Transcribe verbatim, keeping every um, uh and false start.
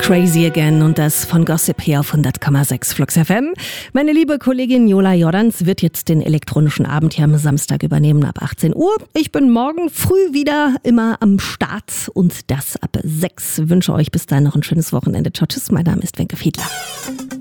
Crazy Again und das von Gossip hier auf hundert Komma sechs Flux F M. Meine liebe Kollegin Jola Jordans wird jetzt den elektronischen Abend hier am Samstag übernehmen ab achtzehn Uhr. Ich bin morgen früh wieder immer am Start und das ab sechs. Wünsche euch bis dahin noch ein schönes Wochenende. Ciao, tschüss, mein Name ist Wenke Fiedler.